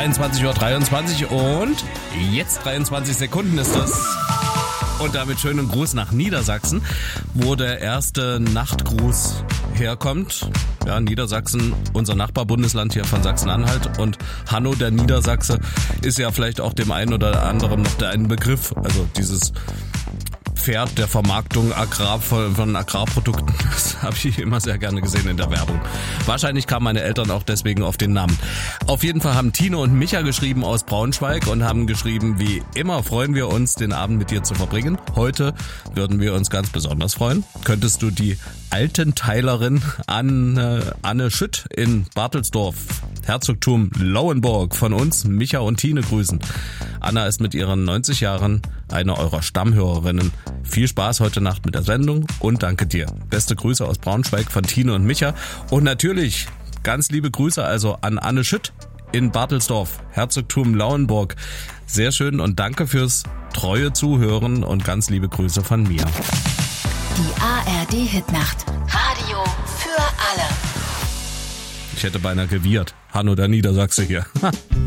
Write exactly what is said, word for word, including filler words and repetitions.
zweiundzwanzig Uhr dreiundzwanzig und jetzt dreiundzwanzig Sekunden ist es. Und damit schönen Gruß nach Niedersachsen, wo der erste Nachtgruß herkommt. Ja, Niedersachsen, unser Nachbarbundesland hier von Sachsen-Anhalt, und Hanno der Niedersachse ist ja vielleicht auch dem einen oder anderen noch der einen Begriff. Also dieses Pferd der Vermarktung Agrar von, von Agrarprodukten, das habe ich immer sehr gerne gesehen in der Werbung. Wahrscheinlich kamen meine Eltern auch deswegen auf den Namen. Auf jeden Fall haben Tine und Micha geschrieben aus Braunschweig und haben geschrieben, wie immer freuen wir uns, den Abend mit dir zu verbringen. Heute würden wir uns ganz besonders freuen. Könntest du die Altenteilerin Anne, Anne Schütt in Bartelsdorf, Herzogtum Lauenburg, von uns, Micha und Tine, grüßen. Anna ist mit ihren neunzig Jahren eine eurer Stammhörerinnen. Viel Spaß heute Nacht mit der Sendung und danke dir. Beste Grüße aus Braunschweig von Tine und Micha. Und natürlich ganz liebe Grüße also an Anne Schütt in Bartelsdorf, Herzogtum Lauenburg. Sehr schön und danke fürs treue Zuhören und ganz liebe Grüße von mir. Die A R D-Hitnacht. Radio für alle. Ich hätte beinahe gewirrt. Hanno der Niedersachse hier.